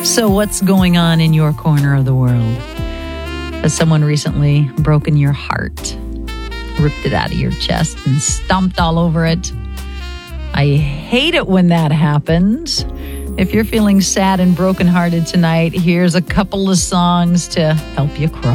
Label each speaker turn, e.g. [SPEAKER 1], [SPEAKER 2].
[SPEAKER 1] So what's going on in your corner of the world? Has someone recently broken your heart, ripped it out of your chest and stomped all over it? I hate it when that happens. If you're feeling sad and brokenhearted tonight, here's a couple of songs to help you cry.